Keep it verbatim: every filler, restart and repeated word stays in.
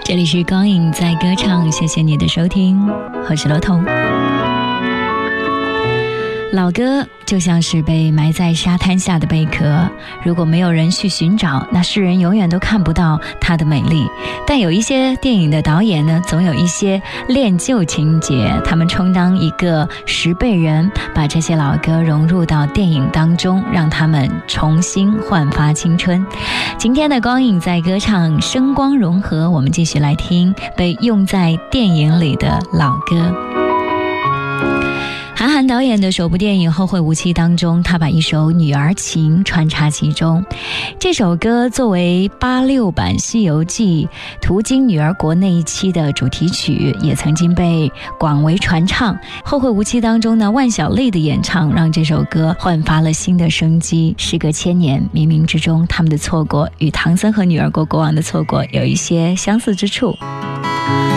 这里是光影在歌唱，谢谢你的收听，我是罗彤。老歌就像是被埋在沙滩下的贝壳，如果没有人去寻找，那世人永远都看不到它的美丽。但有一些电影的导演呢，总有一些恋旧情节，他们充当一个拾贝人，把这些老歌融入到电影当中，让他们重新焕发青春。今天的光影在歌唱，声光融合，我们继续来听被用在电影里的老歌。韩寒导演的首部电影《后会无期》当中，他把一首《女儿情》穿插其中。这首歌作为八六版《西游记》途经女儿国那一期的主题曲，也曾经被广为传唱。《后会无期》当中呢，万晓利的演唱让这首歌焕发了新的生机。时隔千年，冥冥之中，他们的错过与唐僧和女儿国国王的错过有一些相似之处。